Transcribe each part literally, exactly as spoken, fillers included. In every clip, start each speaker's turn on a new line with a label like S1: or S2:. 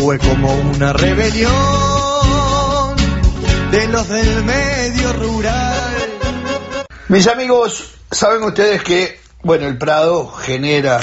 S1: Fue como una rebelión de los del medio rural.
S2: Mis amigos, saben ustedes que, bueno, el Prado genera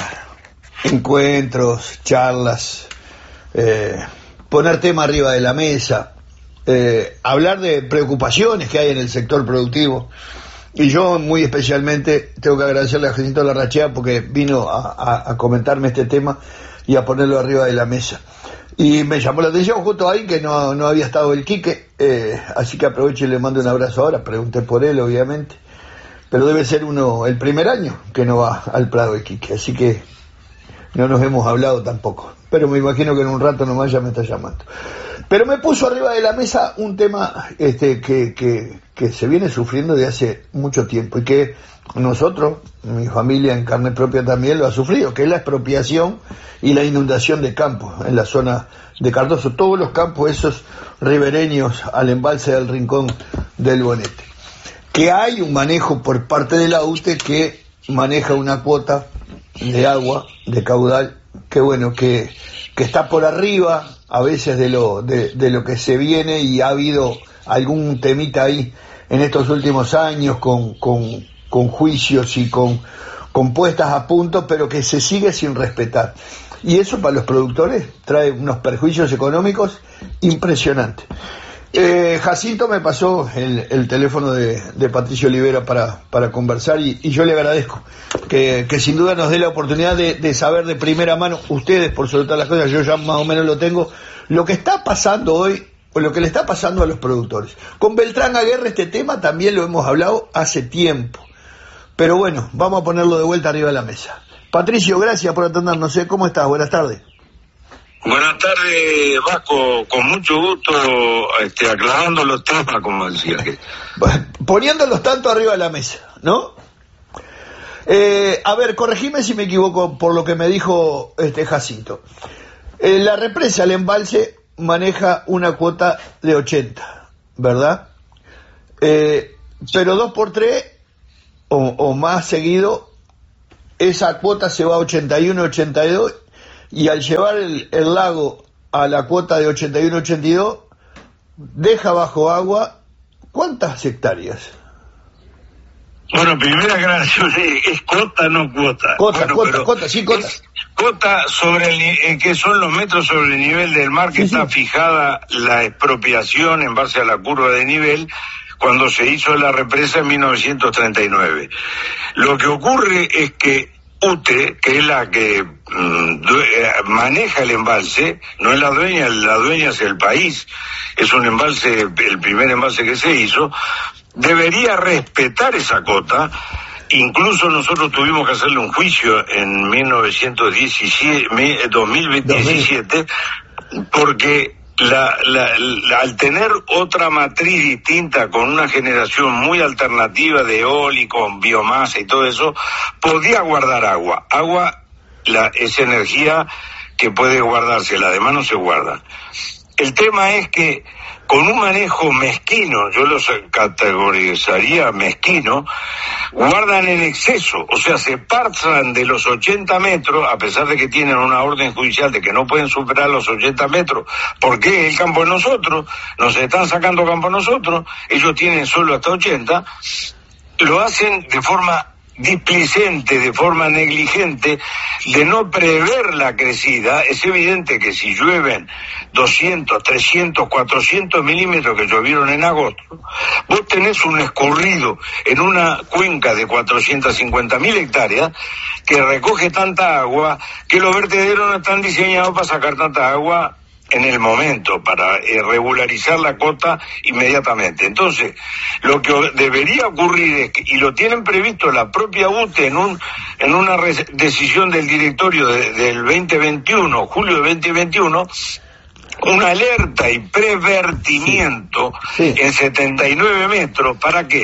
S2: encuentros, charlas, eh, poner tema arriba de la mesa, eh, hablar de preocupaciones que hay en el sector productivo. Y yo muy especialmente tengo que agradecerle a Jacinto Larrachea porque vino a, a, a comentarme este tema y a ponerlo arriba de la mesa. Y me llamó la atención justo ahí que no, no había estado el Quique, eh, así que aprovecho y le mando un abrazo ahora. Pregunté por él, obviamente, pero debe ser uno el primer año que no va al Prado el Quique, así que no nos hemos hablado tampoco. Pero me imagino que en un rato nomás ya me está llamando. Pero me puso arriba de la mesa un tema este, que, que, que se viene sufriendo de hace mucho tiempo y que nosotros, mi familia en carne propia también lo ha sufrido, que es la expropiación y la inundación de campos en la zona de Cardoso, todos los campos esos ribereños al embalse del Rincón del Bonete. Que hay un manejo por parte de la U T E que maneja una cuota de agua, de caudal, que bueno, que, que está por arriba a veces de lo, de, de lo que se viene, y ha habido algún temita ahí en estos últimos años con, con, con juicios y con, con puestas a punto, pero que se sigue sin respetar. Y eso para los productores trae unos perjuicios económicos impresionantes. Eh, Jacinto me pasó el, el teléfono de, de Patricio Olivera para, para conversar y, y yo le agradezco que, que sin duda nos dé la oportunidad de, de saber de primera mano, ustedes por sobre todas las cosas, yo ya más o menos lo tengo, lo que está pasando hoy o lo que le está pasando a los productores. Con Beltrán Aguerre este tema también lo hemos hablado hace tiempo, pero bueno, vamos a ponerlo de vuelta arriba de la mesa. Patricio, gracias por atendernos, ¿eh? ¿Cómo estás? Buenas tardes.
S3: Buenas tardes, Vasco, con mucho gusto, este, aclarando los temas, como decía que...
S2: Poniéndolos tanto arriba de la mesa, ¿no? Eh, a ver, corregime si me equivoco por lo que me dijo este Jacinto. Eh, la represa, el embalse, maneja una cuota de ochenta, ¿verdad? Eh, pero dos por tres, o, o más seguido, esa cuota se va a ochenta y uno, ochenta y dos, y al llevar el, el lago a la cuota de ochenta y uno, ochenta y dos, deja bajo agua, ¿cuántas hectáreas?
S3: Bueno, primera aclaración, es cota, no cuota.
S2: Cota,
S3: bueno,
S2: cota, cota, sí, cota.
S3: Cota sobre el, eh, que son los metros sobre el nivel del mar, que sí, está sí. fijada la expropiación en base a la curva de nivel cuando se hizo la represa en mil novecientos treinta y nueve. Lo que ocurre es que U T E, que es la que mmm, maneja el embalse, no es la dueña, la dueña es el país, es un embalse, el primer embalse que se hizo, debería respetar esa cota. Incluso nosotros tuvimos que hacerle un juicio en mil novecientos diecisiete, dos mil diecisiete, porque La, la, la, al tener otra matriz distinta, con una generación muy alternativa de eólico, biomasa y todo eso, podía guardar agua. Agua la, es energía que puede guardarse, la demás no se guarda. El tema es que con un manejo mezquino, yo los categorizaría mezquino, guardan en exceso, o sea, se pasan de los ochenta metros, a pesar de que tienen una orden judicial de que no pueden superar los ochenta metros, porque el campo es nosotros, nos están sacando campo a nosotros, ellos tienen solo hasta ochenta, lo hacen de forma displicente, de forma negligente, de no prever la crecida. Es evidente que si llueven doscientos, trescientos, cuatrocientos milímetros que llovieron en agosto, vos tenés un escurrido en una cuenca de cuatrocientas cincuenta mil hectáreas que recoge tanta agua que los vertederos no están diseñados para sacar tanta agua en el momento, para eh, regularizar la cota inmediatamente. Entonces, lo que debería ocurrir es que, y lo tienen previsto la propia U T E en un en una res, decisión del directorio de, del veinte veintiuno, julio de veinte veintiuno, una alerta y prevertimiento sí, sí. en setenta y nueve metros, ¿para qué?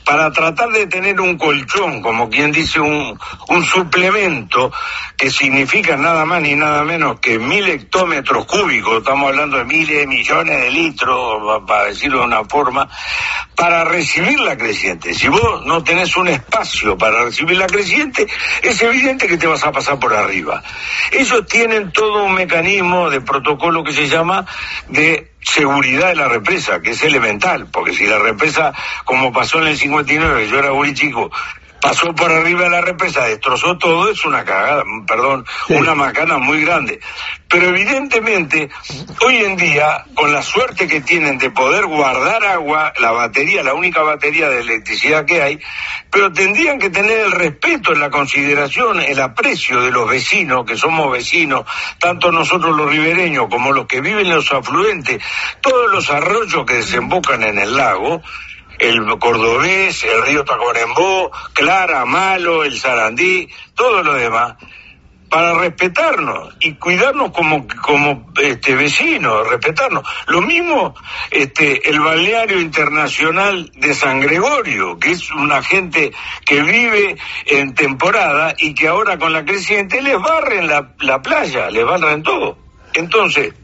S3: para tratar de tener un colchón, como quien dice, un, un suplemento que significa nada más ni nada menos que mil hectómetros cúbicos, estamos hablando de miles de millones de litros, para decirlo de una forma, para recibir la creciente. Si vos no tenés un espacio para recibir la creciente, es evidente que te vas a pasar por arriba. Ellos tienen todo un mecanismo de protocolo que se llama de seguridad de la represa, que es elemental, porque si la represa, como pasó en el cincuenta y nueve, yo era muy chico, pasó por arriba de la represa, destrozó todo, es una cagada, perdón, sí. una macana muy grande. Pero evidentemente, hoy en día, con la suerte que tienen de poder guardar agua, la batería, la única batería de electricidad que hay, pero tendrían que tener el respeto, la consideración, el aprecio de los vecinos, que somos vecinos, tanto nosotros los ribereños como los que viven en los afluentes, todos los arroyos que desembocan en el lago, el Cordobés, el río Tacuarembó, Clara, Malo, el Sarandí, todo lo demás, para respetarnos y cuidarnos como como este vecinos, respetarnos. Lo mismo este el balneario internacional de San Gregorio, que es una gente que vive en temporada y que ahora con la creciente les barren la, la playa, les barren todo. Entonces,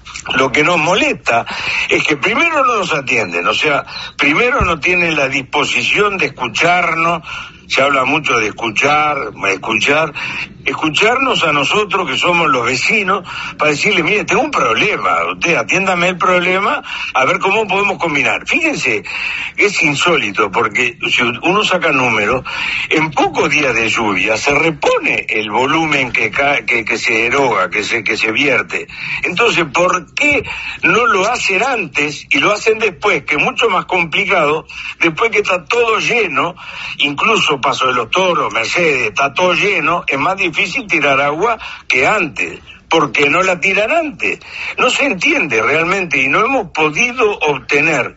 S3: lo que nos molesta es que primero no nos atienden, o sea, primero no tienen la disposición de escucharnos. Se habla mucho de escuchar, escuchar, escucharnos a nosotros que somos los vecinos para decirle, mire, tengo un problema, usted atiéndame el problema, a ver cómo podemos combinar. Fíjense, es insólito porque si uno saca números, en pocos días de lluvia se repone el volumen que, cae, que, que se eroga, que se, que se vierte. Entonces, ¿por qué no lo hacen antes y lo hacen después, que es mucho más complicado, después que está todo lleno, incluso Paso de los Toros, Mercedes, está todo lleno, es más difícil tirar agua que antes. ¿Por qué no la tiran antes? No se entiende realmente y no hemos podido obtener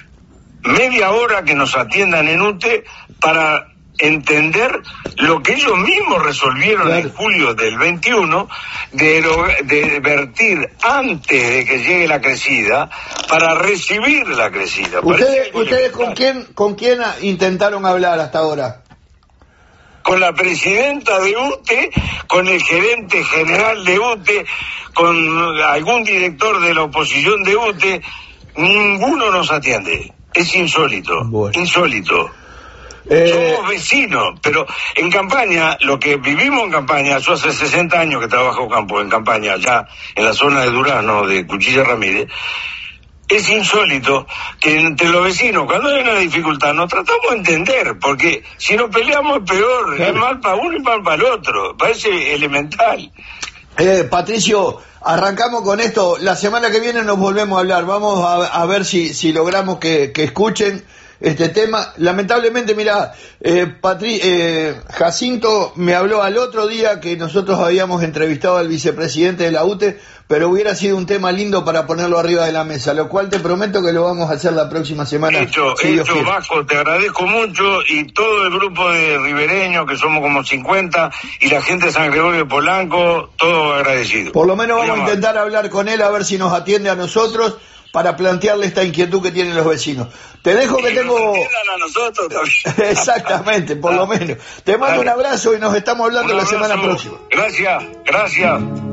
S3: media hora que nos atiendan en U T E para entender lo que ellos mismos resolvieron claro. en julio del veintiuno de, de vertir antes de que llegue la crecida para recibir la crecida.
S2: ¿Ustedes, ustedes con quién con quién intentaron hablar hasta ahora?
S3: Con la presidenta de U T E, con el gerente general de U T E, con algún director de la oposición de U T E, ninguno nos atiende. Es insólito, bueno. insólito. Eh... Somos vecinos, pero en campaña, lo que vivimos en campaña, yo hace sesenta años que trabajo campo en campaña, allá en la zona de Durazno, de Cuchilla Ramírez, es insólito que entre los vecinos, cuando hay una dificultad, nos tratamos de entender, porque si nos peleamos es peor, claro. es mal para uno y mal para el otro, parece elemental.
S2: Eh, Patricio, arrancamos con esto, la semana que viene nos volvemos a hablar, vamos a, a ver si, si logramos que, que escuchen este tema. Lamentablemente, mirá, eh, Patri, eh, Jacinto me habló al otro día que nosotros habíamos entrevistado al vicepresidente de la U T E, pero hubiera sido un tema lindo para ponerlo arriba de la mesa, lo cual te prometo que lo vamos a hacer la próxima semana.
S3: Hecho, si hecho, Vasco, te agradezco mucho, y todo el grupo de ribereños, que somos como cincuenta, y la gente de San Gregorio de Polanco, todo agradecido.
S2: Por lo menos vamos a intentar hablar con él a ver si nos atiende a nosotros, para plantearle esta inquietud que tienen los vecinos. Te dejo que, que tengo...
S3: Nos a nosotros también.
S2: Exactamente, por lo menos. Te mando un abrazo y nos estamos hablando la semana próxima.
S3: Gracias, gracias.